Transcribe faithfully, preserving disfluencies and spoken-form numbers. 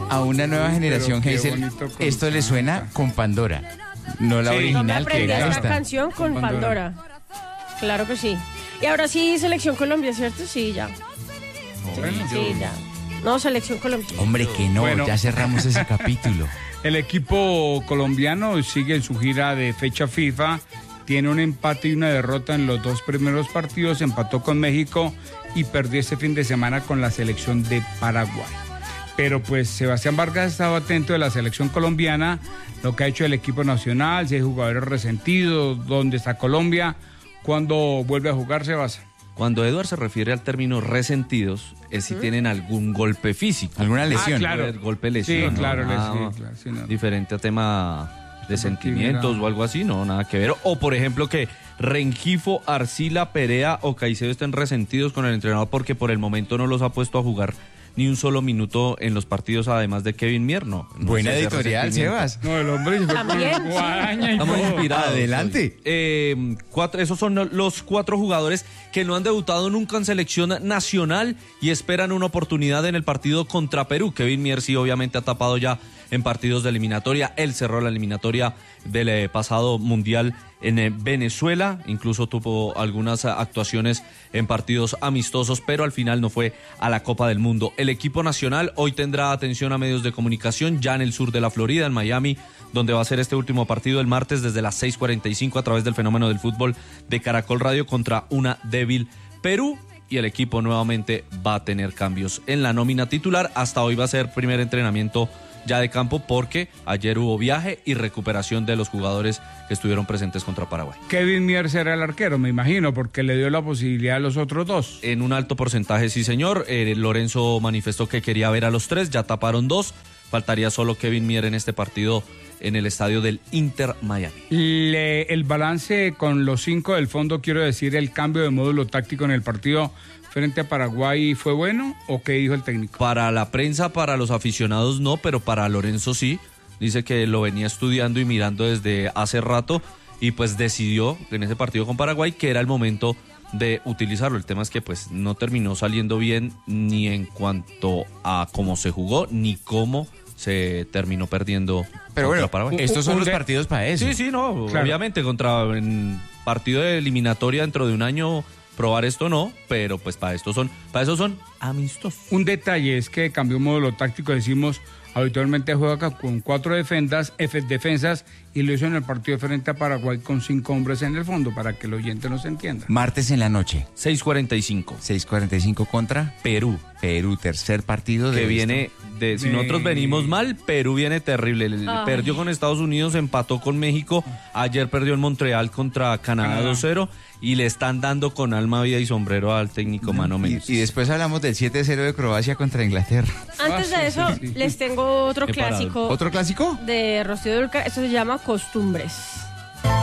a una nueva generación, Hazel, esto le suena con Pandora, no la Sí. original, No me aprendí que era esa esta. canción con, Con Pandora. Pandora. Claro que sí. Y ahora sí, Selección Colombia, ¿cierto? Sí, ya. Bueno, Sí, ya. No, Selección Colombia. Hombre, que no, Bueno. ya cerramos ese capítulo. El equipo colombiano sigue en su gira de fecha FIFA, tiene un empate y una derrota en los dos primeros partidos, empató con México y perdió este fin de semana con la selección de Paraguay. Pero pues Sebastián Vargas ha estado atento de la selección colombiana, lo que ha hecho el equipo nacional, si hay jugadores resentidos, dónde está Colombia, cuándo vuelve a jugar, Sebas. Cuando Eduard se refiere al término resentidos, es si tienen algún golpe físico. ¿Alguna lesión? Ah, claro. El golpe lesión. Sí, claro, no, nada les- sí, claro, sí, no. diferente a tema de sentimientos o algo así, no, nada que ver. O por ejemplo que Rengifo, Arcila, Perea o Caicedo estén resentidos con el entrenador porque por el momento no los ha puesto a jugar ni un solo minuto en los partidos, además de Kevin Mier, no. no Buena sé, de editorial, resentimiento. Sebas. No, el hombre se fue También, con sí. guadaña y Estamos todo. inspirados. Adelante. hoy. Eh, cuatro, esos son los cuatro jugadores que no han debutado nunca en selección nacional y esperan una oportunidad en el partido contra Perú. Kevin Mier sí obviamente ha tapado ya en partidos de eliminatoria. Él cerró la eliminatoria del eh, pasado mundial en eh, Venezuela. Incluso tuvo algunas eh, actuaciones en partidos amistosos, pero al final no fue a la Copa del Mundo. El equipo nacional hoy tendrá atención a medios de comunicación ya en el sur de la Florida, en Miami, donde va a ser este último partido el martes desde las seis cuarenta y cinco a través del Fenómeno del Fútbol de Caracol Radio contra una débil Perú. Y el equipo nuevamente va a tener cambios en la nómina titular. Hasta hoy va a ser primer entrenamiento ya de campo porque ayer hubo viaje y recuperación de los jugadores que estuvieron presentes contra Paraguay. Kevin Mier será el arquero, me imagino, porque le dio la posibilidad a los otros dos. En un alto porcentaje, sí señor. Eh, Lorenzo manifestó que quería ver a los tres, ya taparon dos. Faltaría solo Kevin Mier en este partido en el estadio del Inter Miami. Le- el balance con los cinco del fondo, quiero decir, el cambio de módulo táctico en el partido frente a Paraguay, ¿fue bueno o qué dijo el técnico? Para la prensa, para los aficionados no, pero para Lorenzo sí. Dice que lo venía estudiando y mirando desde hace rato y pues decidió en ese partido con Paraguay que era el momento de utilizarlo. El tema es que pues no terminó saliendo bien ni en cuanto a cómo se jugó ni cómo se terminó perdiendo Pero contra bueno, Paraguay. estos son Un los de- partidos para eso. Sí, sí, no, Claro. obviamente contra en partido de eliminatoria dentro de un año probar esto no, pero pues para esto son, para eso son amistosos. Un detalle es que cambió un módulo táctico, decimos, habitualmente juega acá con cuatro defensas, F defensas y lo hizo en el partido frente a Paraguay con cinco hombres en el fondo, para que el oyente nos entienda. Martes en la noche, seis cuarenta y cinco. seis cuarenta y cinco contra Perú, Perú, tercer partido de que viene de, si De- nosotros venimos mal, Perú viene terrible. El- Ay. Perdió con Estados Unidos, empató con México, ayer perdió en Montreal contra Canadá Canadá. dos cero y le están dando con alma, vida y sombrero al técnico Mano Y, Menezes. y después hablamos del siete cero de Croacia contra Inglaterra. Antes Ah, de sí, eso, sí, sí. les tengo otro Qué parado. clásico ¿Otro clásico? de Rocío Dúrcal. Esto se llama Costumbres.